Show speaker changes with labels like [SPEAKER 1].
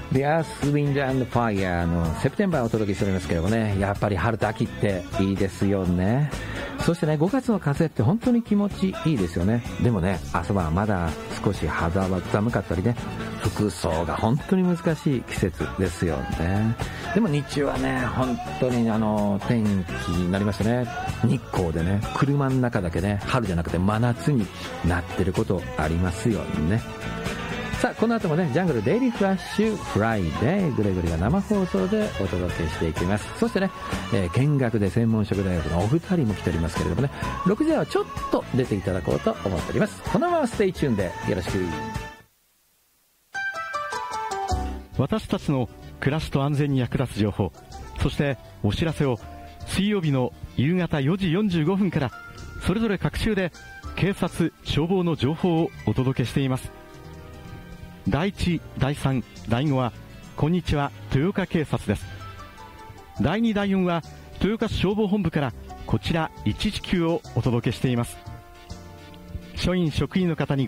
[SPEAKER 1] The Earth, Wind and Fire のセプテンバーをお届けしておりますけどもね、やっぱり春と秋っていいですよね。そしてね、5月の風って本当に気持ちいいですよね。でもね、朝晩まだ少し肌は寒かったりね、服装が本当に難しい季節ですよね。でも日中はね、本当に天気になりましたね。日光でね、車の中だけね、春じゃなくて真夏になってることありますよね。さあ、この後もね、ジャングルデイリーフラッシュフライデー、グレゴリが生放送でお届けしていきます。そしてね、見学で専門職大学のお二人も来ておりますけれどもね、6時はちょっと出ていただこうと思っております。このままステイチューンでよろしく。
[SPEAKER 2] 私たちの暮らしと安全に役立つ情報、そしてお知らせを水曜日の夕方4時45分からそれぞれ各週で警察・消防の情報をお届けしています。第1、第3、第5はこんにちは豊岡警察です。第2、第4は豊岡市消防本部からこちら119をお届けしています。署員職員の方に